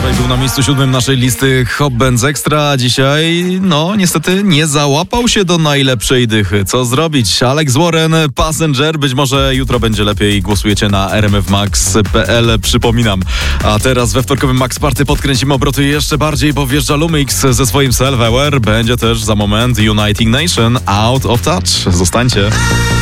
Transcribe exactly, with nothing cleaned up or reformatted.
Wczoraj był na miejscu siódmym naszej listy Hot Bands Extra, a dzisiaj, no niestety nie załapał się do najlepszej dychy. Co zrobić? Alex Warren, Passenger. Być może jutro będzie lepiej. Głosujecie na r m f max kropka p l, przypominam. A teraz we wtorkowym Max Party podkręcimy obroty jeszcze bardziej, bo wjeżdża Lumix ze swoim Self Aware. Będzie też za moment Uniting Nation, Out of Touch. Zostańcie.